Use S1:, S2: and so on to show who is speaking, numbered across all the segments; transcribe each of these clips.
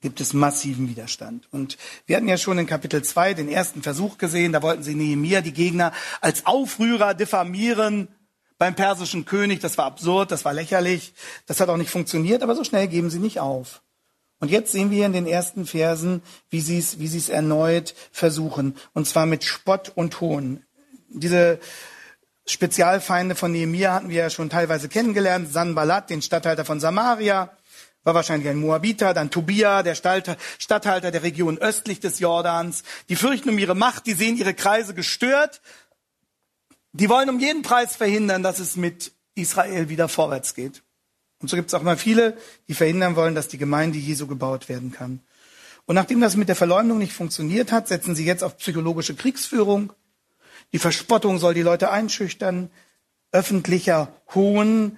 S1: gibt es massiven Widerstand. Und wir hatten ja schon in Kapitel 2 den ersten Versuch gesehen, da wollten sie Nehemia, die Gegner, als Aufrührer diffamieren beim persischen König. Das war absurd, das war lächerlich, das hat auch nicht funktioniert, aber so schnell geben sie nicht auf. Und jetzt sehen wir in den ersten Versen, wie sie es erneut versuchen, und zwar mit Spott und Hohn. Diese Spezialfeinde von Nehemia hatten wir ja schon teilweise kennengelernt. Sanballat, den Statthalter von Samaria, war wahrscheinlich ein Moabiter, dann Tobia, der Statthalter der Region östlich des Jordans. Die fürchten um ihre Macht, die sehen ihre Kreise gestört. Die wollen um jeden Preis verhindern, dass es mit Israel wieder vorwärts geht. Und so gibt es auch mal viele, die verhindern wollen, dass die Gemeinde Jesu gebaut werden kann. Und nachdem das mit der Verleumdung nicht funktioniert hat, setzen sie jetzt auf psychologische Kriegsführung. Die Verspottung soll die Leute einschüchtern. Öffentlicher Hohn.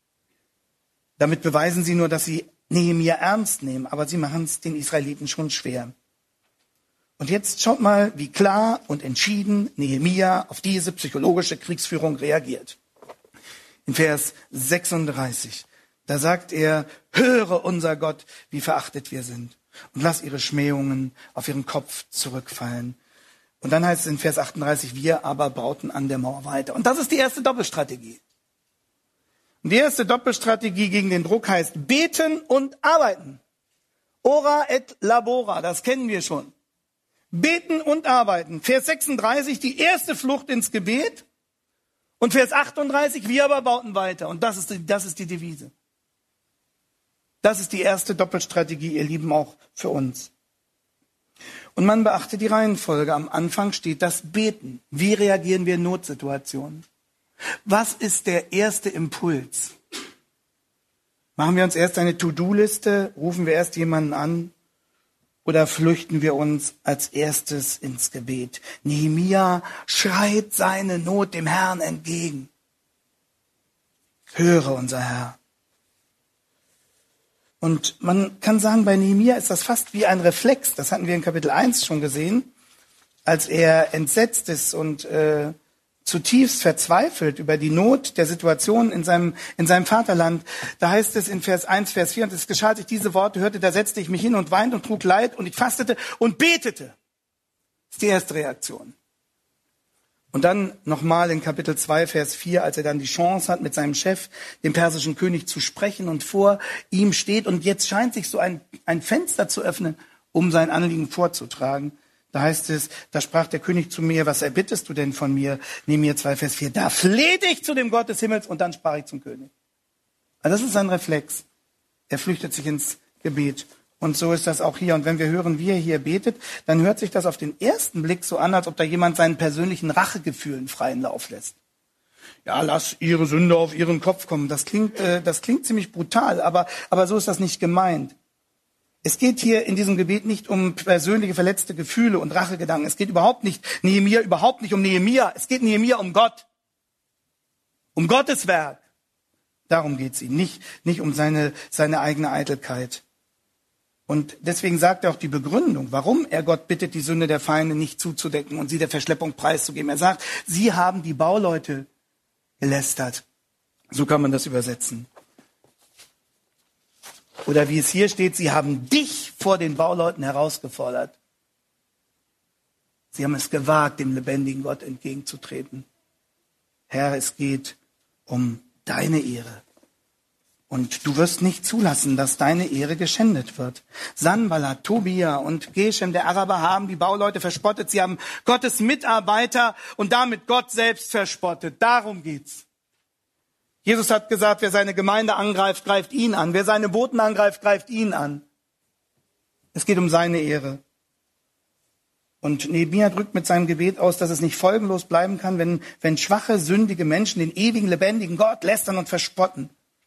S1: Damit beweisen sie nur, dass sie Nehemia ernst nehmen. Aber sie machen es den Israeliten schon schwer. Und jetzt schaut mal, wie klar und entschieden Nehemia auf diese psychologische Kriegsführung reagiert. In Vers 36, da sagt er, höre unser Gott, wie verachtet wir sind. Und lass ihre Schmähungen auf ihren Kopf zurückfallen. Und dann heißt es in Vers 38, wir aber bauten an der Mauer weiter. Und das ist die erste Doppelstrategie. Und die erste Doppelstrategie gegen den Druck heißt beten und arbeiten. Ora et labora, das kennen wir schon. Beten und arbeiten. Vers 36, die erste Flucht ins Gebet. Und Vers 38, wir aber bauten weiter. Und das ist die Devise. Das ist die erste Doppelstrategie, ihr Lieben, auch für uns. Und man beachte die Reihenfolge. Am Anfang steht das Beten. Wie reagieren wir in Notsituationen? Was ist der erste Impuls? Machen wir uns erst eine To-Do-Liste? Rufen wir erst jemanden an? Oder flüchten wir uns als erstes ins Gebet? Nehemia schreit seine Not dem Herrn entgegen. Höre unser Herr. Und man kann sagen, bei Nehemia ist das fast wie ein Reflex. Das hatten wir in Kapitel 1 schon gesehen, als er entsetzt ist und zutiefst verzweifelt über die Not der Situation in seinem Vaterland. Da heißt es in Vers 1, Vers 4, und es geschah, als ich diese Worte hörte, da setzte ich mich hin und weinte und trug Leid und ich fastete und betete. Das ist die erste Reaktion. Und dann nochmal in Kapitel 2, Vers 4, als er dann die Chance hat, mit seinem Chef, dem persischen König, zu sprechen und vor ihm steht. Und jetzt scheint sich so ein Fenster zu öffnen, um sein Anliegen vorzutragen. Da heißt es, da sprach der König zu mir, was erbittest du denn von mir? Nehemia 2, Vers 4, da flehte ich zu dem Gott des Himmels und dann sprach ich zum König. Also das ist ein Reflex. Er flüchtet sich ins Gebet. Und so ist das auch hier. Und wenn wir hören, wie er hier betet, dann hört sich das auf den ersten Blick so an, als ob da jemand seinen persönlichen Rachegefühlen freien Lauf lässt. Ja, lass ihre Sünde auf ihren Kopf kommen. Das klingt ziemlich brutal, aber so ist das nicht gemeint. Es geht hier in diesem Gebet nicht um persönliche verletzte Gefühle und Rachegedanken. Es geht überhaupt nicht um Nehemia. Es geht Nehemia um Gott. Um Gottes Werk. Darum geht es ihm. Nicht um seine eigene Eitelkeit. Und deswegen sagt er auch die Begründung, warum er Gott bittet, die Sünde der Feinde nicht zuzudecken und sie der Verschleppung preiszugeben. Er sagt, sie haben die Bauleute gelästert. So kann man das übersetzen. Oder wie es hier steht, sie haben dich vor den Bauleuten herausgefordert. Sie haben es gewagt, dem lebendigen Gott entgegenzutreten. Herr, es geht um deine Ehre. Und du wirst nicht zulassen, dass deine Ehre geschändet wird. Sanballat, Tobia und Geshem, der Araber, haben die Bauleute verspottet. Sie haben Gottes Mitarbeiter und damit Gott selbst verspottet. Darum geht's. Jesus hat gesagt, wer seine Gemeinde angreift, greift ihn an. Wer seine Boten angreift, greift ihn an. Es geht um seine Ehre. Und Nehemia drückt mit seinem Gebet aus, dass es nicht folgenlos bleiben kann, wenn schwache, sündige Menschen den ewigen, lebendigen Gott lästern und verspotten.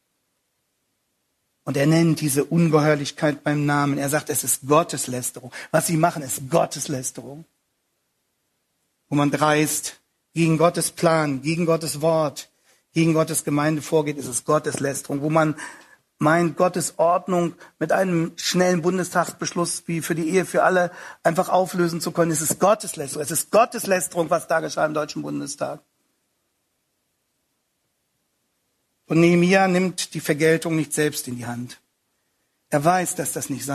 S1: Und er nennt diese Ungeheuerlichkeit beim Namen. Er sagt, es ist Gotteslästerung. Was sie machen, ist Gotteslästerung. Wo man dreist gegen Gottes Plan, gegen Gottes Wort, gegen Gottes Gemeinde vorgeht, ist es Gotteslästerung. Wo man meint, Gottes Ordnung mit einem schnellen Bundestagsbeschluss wie für die Ehe für alle einfach auflösen zu können, ist es Gotteslästerung. Es ist Gotteslästerung, was da geschah im Deutschen Bundestag. Und Nehemia nimmt die Vergeltung nicht selbst in die Hand. Er weiß, dass das nicht